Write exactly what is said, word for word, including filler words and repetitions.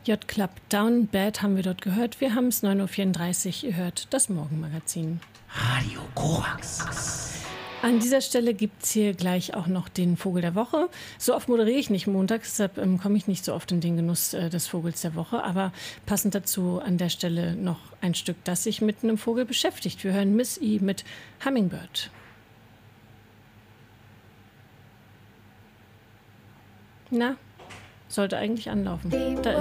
J-Club Down Bad haben wir dort gehört. Wir haben es neun Uhr vierunddreißig, ihr hört das Morgenmagazin. Radio Korax. An dieser Stelle gibt es hier gleich auch noch den Vogel der Woche. So oft moderiere ich nicht montags, deshalb ähm, komme ich nicht so oft in den Genuss äh, des Vogels der Woche. Aber passend dazu an der Stelle noch ein Stück, das sich mit einem Vogel beschäftigt. Wir hören Miss E mit Hummingbird. Na, sollte eigentlich anlaufen. Da